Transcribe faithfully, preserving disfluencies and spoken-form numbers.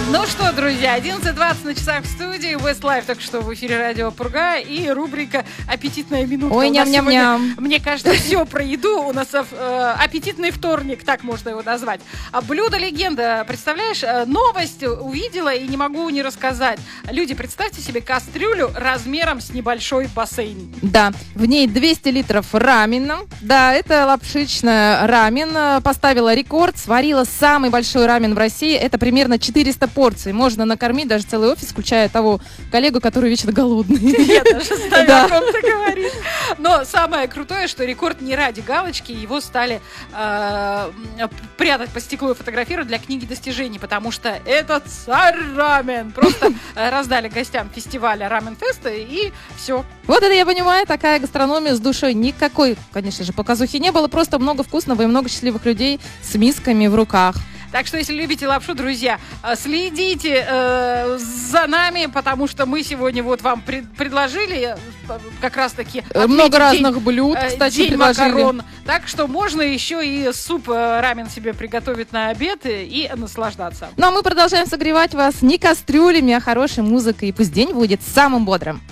Ну что, друзья, одиннадцать двадцать на часах в студии. Westlife только что в эфире радио Пурга. И рубрика «Аппетитная минутка». Ой, ням-ням-ням. Мне кажется, все про еду. У нас э, аппетитный вторник, так можно его назвать. А блюдо-легенда, представляешь, новость увидела и не могу не рассказать. Люди, представьте себе кастрюлю размером с небольшой бассейн. Да, в ней двести литров рамена. Да, это лапшичная рамен. Поставила рекорд, сварила самый большой рамен в России. Это примерно четыреста порций. Можно накормить даже целый офис, включая того коллегу, который вечно голодный. Я даже знаю, о ком ты говоришь. Но самое крутое, что рекорд не ради галочки, его стали э, прятать по стеклу и фотографировать для книги достижений, потому что это царь рамен. Просто раздали гостям фестиваля Рамен-феста и все. Вот это я понимаю, такая гастрономия с душой. Никакой, конечно же, показухи не было, просто много вкусного и много счастливых людей с мисками в руках. Так что, если любите лапшу, друзья, следите э, за нами, потому что мы сегодня вот вам пред, предложили как раз-таки много разных день, блюд, кстати, день предложили. Макарон. Так что можно еще и суп рамен себе приготовить на обед и наслаждаться. Ну а мы продолжаем согревать вас не кастрюлями, а хорошей музыкой. И пусть день будет самым бодрым.